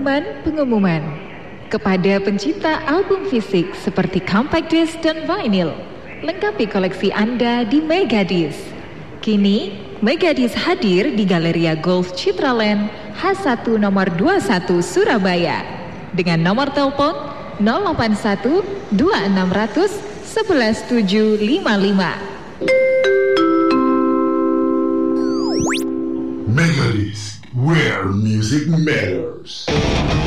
pengumuman. Kepada pencipta album fisik seperti compact disc dan vinyl, lengkapi koleksi Anda di Megadisc. Kini, Megadisc hadir di Galeria Golf Citraland H1 nomor 21 Surabaya dengan nomor telepon 081 2600 11755. Megadisc, where music matters.